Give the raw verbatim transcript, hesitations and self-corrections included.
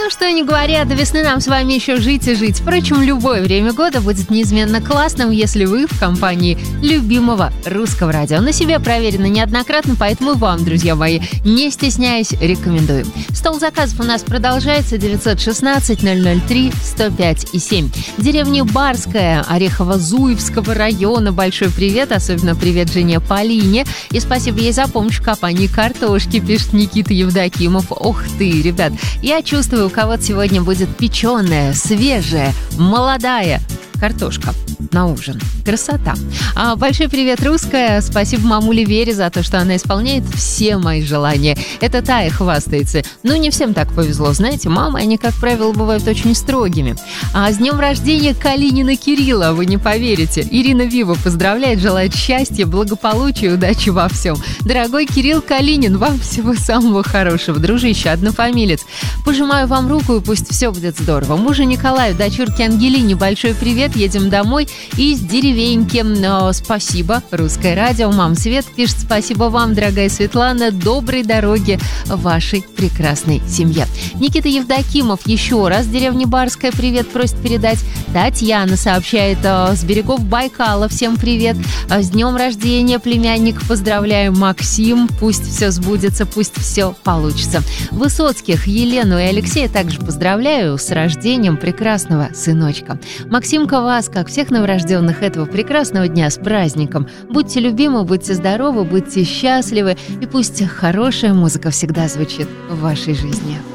Ну, что ни говоря, до весны нам с вами еще жить и жить. Впрочем, любое время года будет неизменно классным, если вы в компании любимого русского радио. На себе проверено неоднократно, поэтому вам, друзья мои, не стесняясь, рекомендую. Стол заказов у нас продолжается. девятьсот шестнадцать ноль ноль три сто пять и семь. Деревня Барская, Орехово-Зуевского района. Большой привет, особенно привет жене Полине. И спасибо ей за помощь в копании картошки, пишет Никита Евдокимов. Ох ты, ребят, я чувствую, у кого-то сегодня будет печеная, свежая, молодая картошка на ужин. Красота. А, большой привет, русская. Спасибо мамуле Вере за то, что она исполняет все мои желания. Это Тая хвастается. Ну, не всем так повезло. Знаете, мамы, они, как правило, бывают очень строгими. А с днем рождения Калинина Кирилла, вы не поверите. Ирина Вива поздравляет, желает счастья, благополучия, удачи во всем. Дорогой Кирилл Калинин, вам всего самого хорошего. Дружище, однофамилец. Пожимаю вам руку, и пусть все будет здорово. Мужу Николаю, дочурке Ангелине большой привет. Едем домой из деревеньки. Но спасибо, Русское радио. Мам Свет пишет: спасибо вам, дорогая Светлана. Доброй дороги вашей прекрасной семье. Никита Евдокимов еще раз. Деревня Барская привет просит передать. Татьяна сообщает с берегов Байкала. Всем привет. С днем рождения, племянник. Поздравляю, Максим. Пусть все сбудется, пусть все получится. Высоцких, Елену и Алексея также поздравляю с рождением прекрасного сыночка. Максимка, вас, как всех новорожденных, этого прекрасного дня с праздником. Будьте любимы, будьте здоровы, будьте счастливы, и пусть хорошая музыка всегда звучит в вашей жизни.